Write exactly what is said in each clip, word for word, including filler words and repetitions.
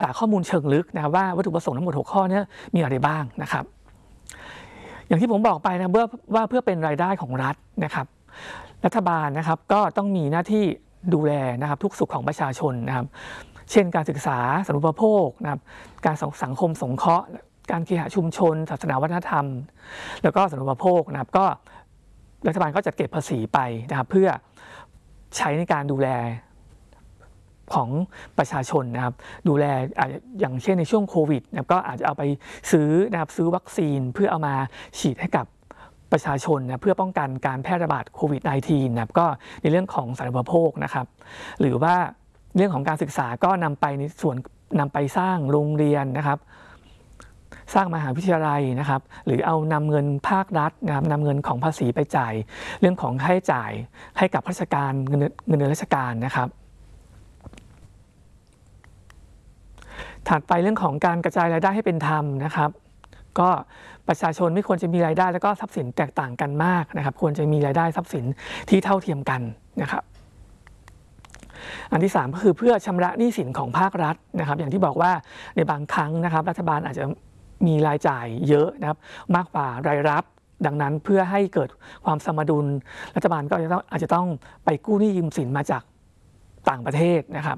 หาข้อมูลเชิงลึกนะครับว่าวัตถุประสงค์ทั้งหมดหกข้อนี้มีอะไรบ้างนะครับอย่างที่ผมบอกไปนะเพื่อว่าเพื่อเป็นรายได้ของรัฐนะครับรัฐบาลนะครับก็ต้องมีหน้าที่ดูแลนะครับทุกสุขของประชาชนนะครับเช่นการศึกษาสาธารณูปโภคนะครับการสังคมสงเคราะห์การเคหะชุมชนศาสนาวัฒนธรรมแล้วก็สาธารณูปโภคนะครับก็รัฐบาลก็จัดเก็บภาษีไปนะครับเพื่อใช้ในการดูแลของประชาชนนะครับดูแลอย่างเช่นในช่วงโควิดนะครับก็อาจจะเอาไปซื้อนะครับซื้อวัคซีนเพื่อเอามาฉีดให้กับประชาชนนะเพื่อป้องกันการแพร่ระบาดโควิด สิบเก้า นะครับก็ในเรื่องของสาธารณูปโภคนะครับหรือว่าเรื่องของการศึกษาก็นำไปในส่วนนำไปสร้างโรงเรียนนะครับสร้างมหาวิทยาลัยนะครับหรือเอานำเงินภาครัฐนะครับนำเงินของภาษีไปจ่ายเรื่องของค่าใช้จ่ายให้กับราชการเงินเงินเดือนราชการนะครับถัดไปเรื่องของการกระจายรายได้ให้เป็นธรรมนะครับก็ประชาชนไม่ควรจะมีรายได้แล้วก็ทรัพย์สินแตกต่างกันมากนะครับควรจะมีรายได้ทรัพย์สินที่เท่าเทียมกันนะครับอันที่สามก็คือเพื่อชำระหนี้สินของภาครัฐนะครับอย่างที่บอกว่าในบางครั้งนะครับรัฐบาลอาจจะมีรายจ่ายเยอะนะครับมากกว่ารายรับดังนั้นเพื่อให้เกิดความสมดุลรัฐบาลก็อาจจะต้องอาจจะต้องไปกู้หนี้ยืมสินมาจากต่างประเทศนะครับ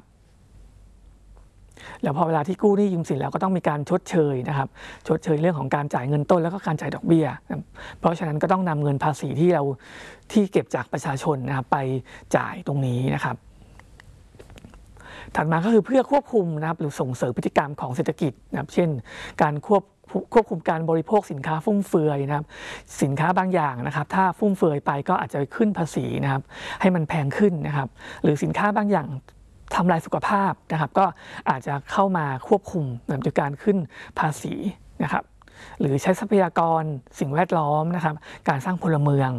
แล้วพอเวลาที่กู้หนี้ยืมสินแล้วก็ต้องมีการชดเชยนะครับชดเชยเรื่องของการจ่ายเงินต้นแล้วก็การจ่ายดอกเบี้ยเพราะฉะนั้นก็ต้องนำเงินภาษีที่เราที่เก็บจากประชาชนนะครับไปจ่ายตรงนี้นะครับถัดมาก็คือเพื่อควบคุมนะครับหรือส่งเสริมพฤติกรรมของเศรษฐกิจนะครับเช่นการควบควบคุมการบริโภคสินค้าฟุ่มเฟือยนะครับสินค้าบางอย่างนะครับถ้าฟุ่มเฟือยไปก็อาจจะขึ้นภาษีนะครับให้มันแพงขึ้นนะครับหรือสินค้าบางอย่างทำลายสุขภาพนะครับก็อาจจะเข้ามาควบคุมโดยการขึ้นภาษีนะครับหรือใช้ทรัพยากรสิ่งแวดล้อมนะครับการสร้างพลเมือง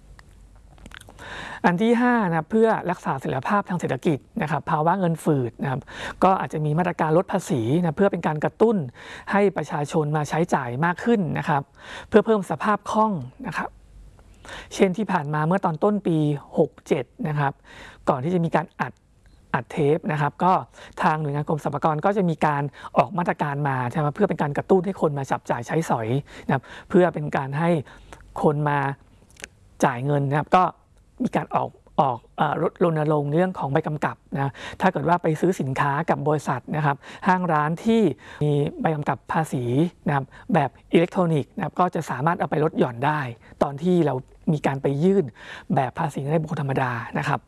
อันที่ห้านะเพื่อรักษาเสถียรภาพทางเศรษฐกิจนะครับภาวะเงินฝืดนะครับก็อาจจะมีมาตรการลดภาษีนะเพื่อเป็นการกระตุ้นให้ประชาชนมาใช้จ่ายมากขึ้นนะครับเพื่อเพิ่มสภาพคล่องนะครับเช่นที่ผ่านมาเมื่อตอนต้นปีหกเจ็ดนะครับก่อนที่จะมีการอัดอัดเทปนะครับก็ทางหน่วยงานกรมสรรพากรก็จะมีการออกมาตรการมาใช่ไหมเพื่อเป็นการกระตุ้นให้คนมาจับจ่ายใช้สอยนะครับเพื่อเป็นการให้คนมาจ่ายเงินนะครับก็มีการออกออกรณรงค์เรื่องของใบกำกับนะถ้าเกิดว่าไปซื้อสินค้ากับบริษัทนะครับห้างร้านที่มีใบกำกับภาษีนะครับแบบอิเล็กทรอนิกส์นะครับก็จะสามารถเอาไปลดหย่อนได้ตอนที่เรามีการไปยื่นแบบภาษีในบุคคลธรรมดานะครับ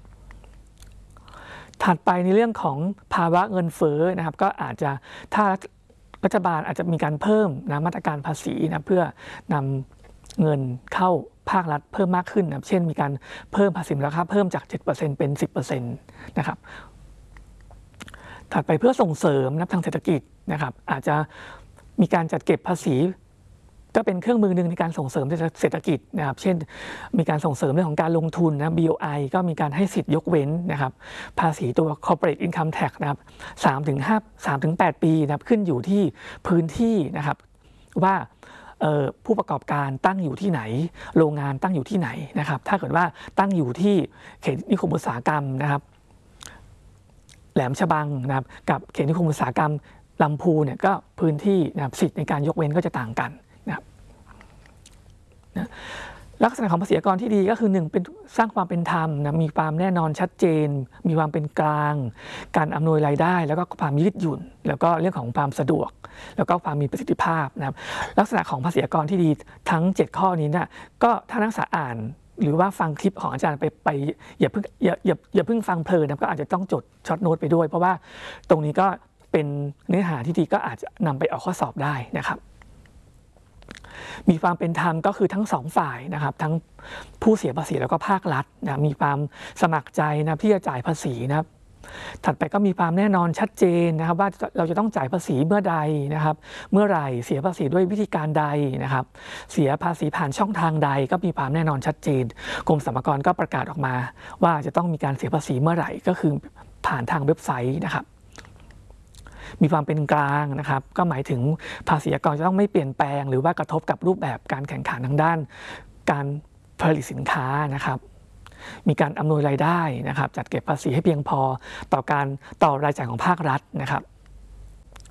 ถัดไปในเรื่องของภาวะเงินเฟ้อนะครับก็อาจจะถ้ารัฐบาลอาจจะมีการเพิ่มนะมาตรการภาษีนะเพื่อนำเงินเข้าภาครัฐเพิ่มมากขึ้นนะเช่นมีการเพิ่มภาษีมูลค่าเพิ่มจาก เจ็ดเปอร์เซ็นต์ เป็น สิบเปอร์เซ็นต์ นะครับถัดไปเพื่อส่งเสริมนะทางเศรษฐกิจนะครับอาจจะมีการจัดเก็บภาษีก็เป็นเครื่องมือหนึ่งในการส่งเสริมเศรษฐกิจนะครับเช่นมีการส่งเสริมเรื่องของการลงทุนนะ บี โอ ไอ ก็มีการให้สิทธิ์ยกเว้นนะครับภาษีตัว corporate income tax นะครับสามถึงห้า สามถึงแปดปีนะครับขึ้นอยู่ที่พื้นที่นะครับว่าผู้ประกอบการตั้งอยู่ที่ไหนโรงงานตั้งอยู่ที่ไหนนะครับถ้าเกิดว่าตั้งอยู่ที่เขตนิคมอุตสาหกรรมนะครับแหลมฉบังนะครับกับเขตนิคมอุตสาหกรรมลำพูนเนี่ยก็พื้นที่นะครับสิทธิ์ในการยกเว้นก็จะต่างกันนะครับนะลักษณะของภาษีอากรที่ดีก็คือหนึ่งเป็นสร้างความเป็นธรรมนะมีความแน่นอนชัดเจนมีความเป็นกลางการอำนวยรายได้แล้วก็ความยืดหยุ่นแล้วก็เรื่องของความสะดวกแล้วก็ความมีประสิทธิภาพนะครับลักษณะของภาษีอากรที่ดีทั้งเจ็ดข้อนี้นะก็ถ้านักศึกษาอ่านหรือว่าฟังคลิปของอาจารย์ไปไปอย่าเพิ่งอย่าอย่าอย่าเพิ่งฟังเพลินนะก็อาจจะต้องจดช็อตโน้ตไปด้วยเพราะว่าตรงนี้ก็เป็นเนื้อหาที่ดีก็อาจจะนำไปออกข้อสอบได้นะครับมีความเป็นธรรมก็คือทั้งสองฝ่ายนะครับทั้งผู้เสียภาษีแล้วก็ภาครัฐนะมีความสมัครใจนะที่จะจ่ายภาษีนะครับถัดไปก็มีความแน่นอนชัดเจนนะครับว่าเราจะต้องจ่ายภาษีเมื่อใดนะครับเมื่อไหร่เสียภาษีด้วยวิธีการใดนะครับเสียภาษีผ่านช่องทางใดก็มีความแน่นอนชัดเจนกรมสรรพากรก็ประกาศออกมาว่าจะต้องมีการเสียภาษีเมื่อไหร่ก็คือผ่านทางเว็บไซต์นะครับมีความเป็นกลางนะครับก็หมายถึงภาษีอากรจะต้องไม่เปลี่ยนแปลงหรือว่ากระทบกับรูปแบบการแข่งขันทางด้านการผลิตสินค้านะครับมีการอำนวยรายได้นะครับจัดเก็บภาษีให้เพียงพอต่อการต่อรายจ่ายของภาครัฐนะครับ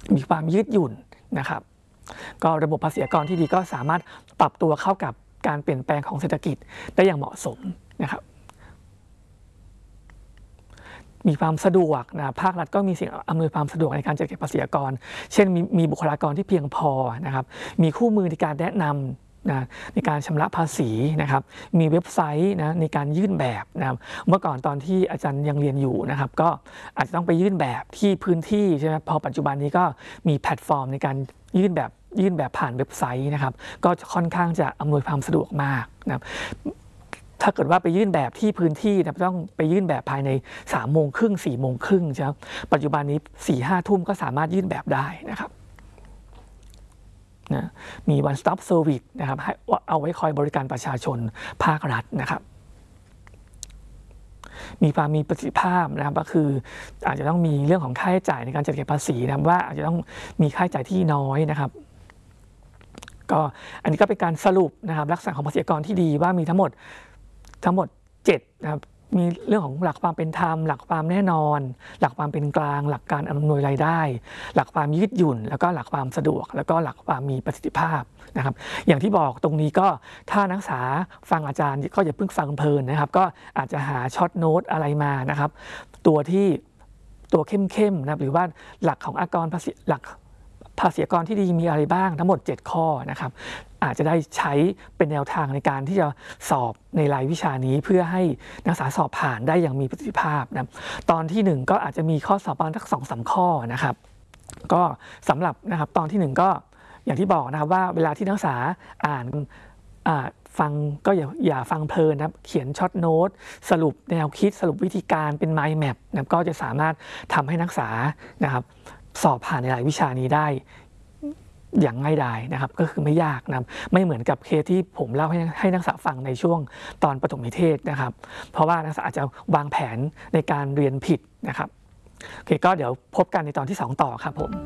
มีความยืดหยุ่นนะครับก็ระบบภาษีอากรที่ดีก็สามารถปรับตัวเข้ากับการเปลี่ยนแปลงของเศรษฐกิจได้อย่างเหมาะสมนะครับมีความสะดวกนะภาครัฐก็มีสิ่งอำนวยความสะดวกในการจัดเก็บภาษีอากรเช่นมีมีบุคลากรที่เพียงพอนะครับมีคู่มือในการแนะนำนะในการชำระภาษีนะครับมีเว็บไซต์นะในการยื่นแบบนะครับเมื่อก่อนตอนที่อาจารย์ยังเรียนอยู่นะครับก็อาจจะต้องไปยื่นแบบที่พื้นที่ใช่ไหมพอปัจจุบันนี้ก็มีแพลตฟอร์มในการยื่นแบบยื่นแบบผ่านเว็บไซต์นะครับก็ค่อนข้างจะอำนวยความสะดวกมากนะครับถ้าเกิดว่าไปยื่นแบบที่พื้นที่นะต้องไปยื่นแบบภายในสามโมงครึ่งสี่โมงครึ่งใช่ไหมปัจจุบันนี้สี่ห้าทุ่มก็สามารถยื่นแบบได้นะครับนะมี one stop service นะครับให้เอาไว้คอยบริการประชาชนภาครัฐนะครับมีความมีประสิทธิภาพนะครับก็คืออาจจะต้องมีเรื่องของค่าใช้จ่ายในการจัดเก็บภาษีนะครับว่าอาจจะต้องมีค่าใช้จ่ายที่น้อยนะครับก็อันนี้ก็เป็นการสรุปนะครับลักษณะของภาษีอากรที่ดีว่ามีทั้งหมดทั้งหมดเจ็ดนะครับมีเรื่องของหลักความเป็นธรรมหลักความแน่นอนหลักความเป็นกลางหลักการอำนวยรายได้หลักความยืดหยุ่นแล้วก็หลักความสะดวกแล้วก็หลักความมีประสิทธิภาพนะครับอย่างที่บอกตรงนี้ก็ถ้านักศึกษาฟังอาจารย์ก็อย่าเพิ่งฟังเพลินนะครับก็อาจจะหาช็อตโน้ตอะไรมานะครับตัวที่ตัวเข้มๆนะครับหรือว่าหลักของอากรภาษีหลักภาษีอากรที่ดีมีอะไรบ้างทั้งหมดเจ็ดข้อนะครับอาจจะได้ใช้เป็นแนวทางในการที่จะสอบในรายวิชานี้เพื่อให้นักศึกษาสอบผ่านได้อย่างมีประสิทธิภาพนะตอนที่หนึ่งก็อาจจะมีข้อสอบประมาณสักสองสามข้อนะครับก็สำหรับนะครับตอนที่หนึ่งก็อย่างที่บอกนะครับว่าเวลาที่นักศึกษาอ่านอ่าฟังก็อย่าอย่าฟังเพลินนะครับเขียนช็อตโน้ตสรุปแนวคิดสรุปวิธีการเป็น mind map นะก็จะสามารถทำให้นักศึกษานะครับสอบผ่านในรายวิชานี้ได้อย่างง่ายดายนะครับก็คือไม่ยากนะไม่เหมือนกับเคสที่ผมเล่าให้ให้นักศึกษาฟังในช่วงตอนประถมนิเทศนะครับเพราะว่านักศึกษาอาจจะวางแผนในการเรียนผิดนะครับโอเคก็เดี๋ยวพบกันในตอนที่สองต่อครับผม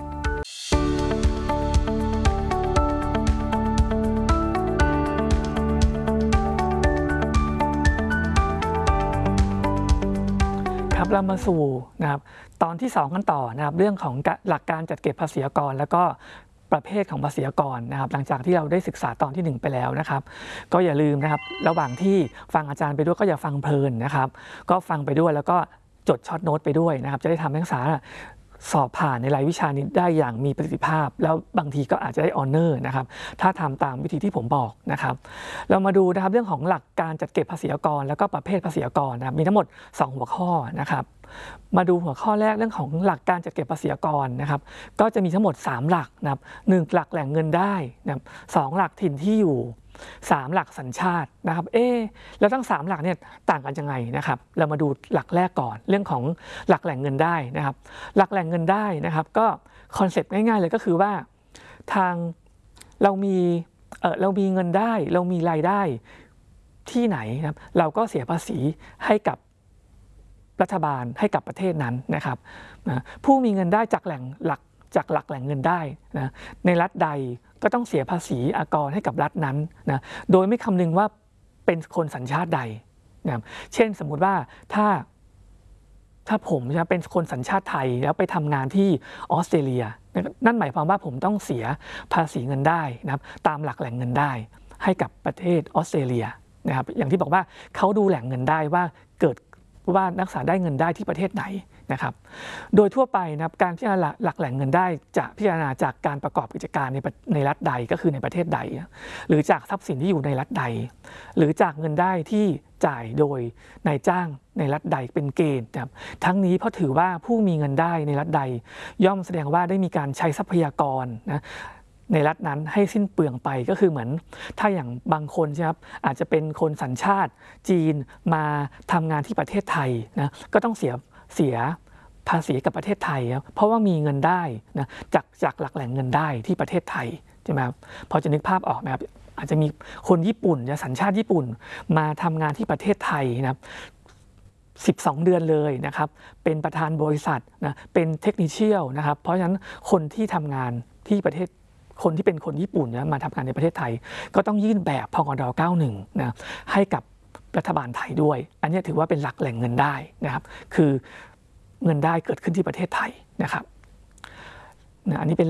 ครับเรามาสู่นะครับตอนที่สองกันต่อนะครับเรื่องของหลักการจัดเก็บภาษีอากรแล้วก็ประเภทของภาษีอากรนะครับหลังจากที่เราได้ศึกษาตอนที่หนึ่งไปแล้วนะครับก็อย่าลืมนะครับระหว่างที่ฟังอาจารย์ไปด้วยก็อย่าฟังเพลินนะครับก็ฟังไปด้วยแล้วก็จดช็อตโน้ตไปด้วยนะครับจะได้ทำให้นักศึกษาสอบผ่านในรายวิชานี้ได้อย่างมีประสิทธิภาพแล้วบางทีก็อาจจะได้ออเนอร์นะครับถ้าทำตามวิธีที่ผมบอกนะครับเรามาดูนะครับเรื่องของหลักการจัดเก็บภาษีอากรแล้วก็ประเภทภาษีอากรนะครับมีทั้งหมดสองหัวข้อนะครับมาดูหัวข้อแรกเรื่องของหลักการจัดเก็บภาษีอากรนะครับก็จะมีทั้งหมดสามหลักนะครับหนึ่งหลักแหล่งเงินได้นะครับสองหลักถิ่นที่อยู่สามหลักสัญชาตินะครับเอ๊ะแล้วทั้งสามหลักเนี่ยต่างกันยังไงนะครับเรามาดูหลักแรกก่อนเรื่องของหลักแหล่งเงินได้นะครับหลักแหล่งเงินได้นะครับก็คอนเซ็ปต์ง่ายๆเลยก็คือว่าทางเรามีเออเรามีเงินได้เรามีรายได้ที่ไหนนะครับเราก็เสียภาษีให้กับรัฐบาลให้กับประเทศนั้นนะครับนะผู้มีเงินได้จากแหล่งหลักจากหลักแหล่งเงินได้นะในรัฐใดก็ต้องเสียภาษีอากรให้กับรัฐนั้นนะโดยไม่คำนึงว่าเป็นคนสัญชาติใดนะเช่นสมมุติว่าถ้าถ้าผมจะเป็นคนสัญชาติไทยแล้วไปทำงานที่ออสเตรเลียนั่นหมายความว่าผมต้องเสียภาษีเงินได้นะครับตามหลักแหล่งเงินได้ให้กับประเทศออสเตรเลียนะครับอย่างที่บอกว่าเขาดูแหล่งเงินได้ว่าเกิดว่านักศึกษาได้เงินได้ที่ประเทศไหนนะครับโดยทั่วไปนะครับการพิจารณาหลักแหล่งเงินได้จะพิจารณาจากการประกอบกิจการในในรัฐใดก็คือในประเทศใดหรือจากทรัพย์สินที่อยู่ในรัฐใดหรือจากเงินได้ที่จ่ายโดยนายจ้างในรัฐใดเป็นเกณฑ์นะครับทั้งนี้เพราะถือว่าผู้มีเงินได้ในรัฐใดย่อมแสดงว่าได้มีการใช้ทรัพยากรนะในรัฐนั้นให้สิ้นเปลืองไปก็คือเหมือนถ้าอย่างบางคนใช่ครับอาจจะเป็นคนสัญชาติจีนมาทำงานที่ประเทศไทยนะก็ต้องเสียเสียภาษีกับประเทศไทยครับเพราะว่ามีเงินได้นะจากจากหลักแหล่งเงินได้ที่ประเทศไทยใช่ไหมครับพอจะนึกภาพออกไหมครับอาจจะมีคนญี่ปุ่นจะสัญชาติญี่ปุ่นมาทำงานที่ประเทศไทยนะครับสิบสองเดือนเลยนะครับเป็นประธานบริษัทนะเป็นเทคนิคเชียลนะครับเพราะฉะนั้นคนที่ทำงานที่ประเทศคนที่เป็นคนญี่ปุ่นนะมาทำงานในประเทศไทยก็ต้องยื่นแบบพกดเก้าสิบเอ็ดนะให้กับรัฐบาลไทยด้วยอันนี้ถือว่าเป็นหลักแหล่งเงินได้นะครับคือเงินได้เกิดขึ้นที่ประเทศไทยนะครับนะอันนี้เป็น